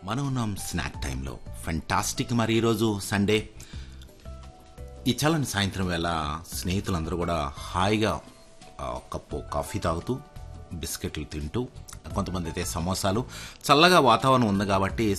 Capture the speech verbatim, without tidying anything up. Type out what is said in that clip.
మనం ఉన్నాం స్నాక్ టైంలో. ఫెంటాస్టిక్. మరి ఈరోజు సండే ఈ చల్లని సాయంత్రం వేళ స్నేహితులందరూ కూడా హాయిగా ఆ, కప్పు కాఫీ తాగుతూ బిస్కెట్లు తింటూ, కొంతమంది అయితే సమోసాలు, చల్లగా వాతావరణం ఉంది కాబట్టి